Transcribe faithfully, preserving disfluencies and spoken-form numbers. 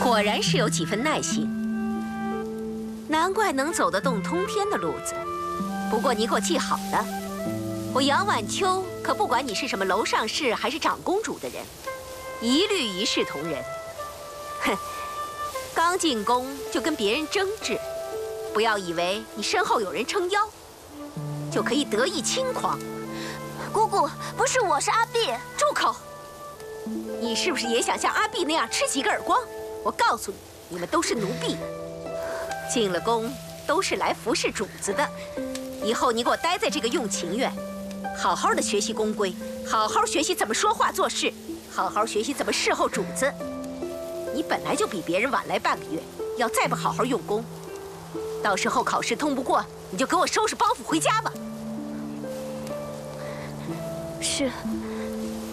果然是有几分耐性，难怪能走得动通天的路子。不过你给我记好了，我杨晚秋可不管你是什么楼上氏还是长公主的人，一律一视同仁。哼，刚进宫就跟别人争执，不要以为你身后有人撑腰，就可以得意轻狂。 姑姑，不是我，是阿碧。 住口！你是不是也想像阿碧那样吃几个耳光？我告诉你，你们都是奴婢，进了宫都是来服侍主子的。以后你给我待在这个用情院，好好的学习宫规，好好学习怎么说话做事，好好学习怎么侍候主子。你本来就比别人晚来半个月，要再不好好用功，到时候考试通不过，你就给我收拾包袱回家吧。 是。